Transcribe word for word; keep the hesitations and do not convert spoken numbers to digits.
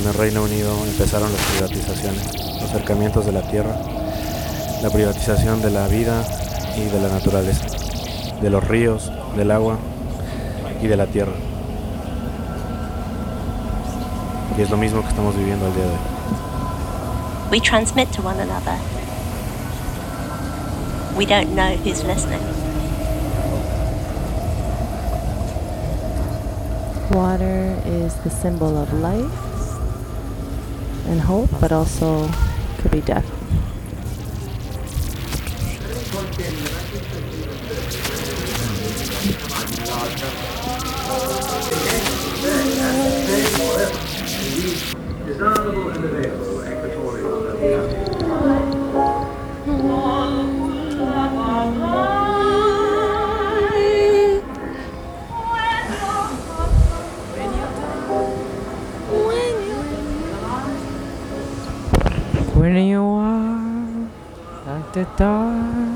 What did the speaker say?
en el Reino Unido empezaron las privatizaciones, los acercamientos de la tierra, la privatización de la vida y de la naturaleza, de los ríos, del agua y de la tierra. Y es lo mismo que estamos viviendo al día de hoy. We transmit to one another. We don't know who's listening. Water is the symbol of life and hope, but also could be death. Desirable and available equatorial When you are at the dark